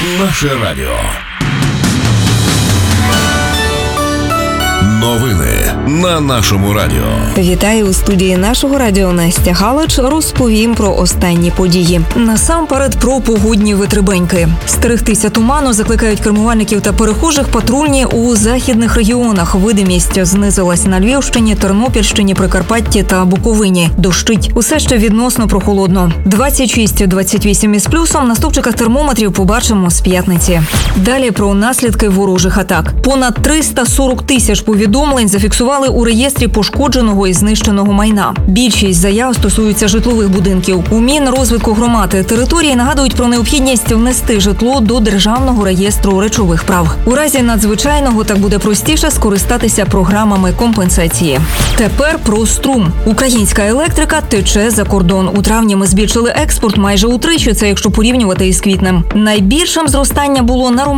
Наше радіо. Новини на нашому радіо. Вітаю у студії нашого радіо Настя Галич. Розповім про останні події. Насамперед про погодні витребеньки. Стерегтися туману закликають кермувальників та перехожих патрульні у західних регіонах. Видимість знизилась на Львівщині, Тернопільщині, Прикарпатті та Буковині. Дощить. Усе ще відносно прохолодно. 26-28 із плюсом. На стовпчиках термометрів побачимо з п'ятниці. Далі про наслідки ворожих атак. Понад 340 тисяч повідомлень зафіксували у реєстрі пошкодженого і знищеного майна. Більшість заяв стосуються житлових будинків. У Мінрозвитку громад і території нагадують про необхідність внести житло до Державного реєстру речових прав. У разі надзвичайного так буде простіше скористатися програмами компенсації. Тепер про струм. Українська електрика тече за кордон. У травні ми збільшили експорт майже утричі, це якщо порівнювати із квітнем. Найбільшим зростання було на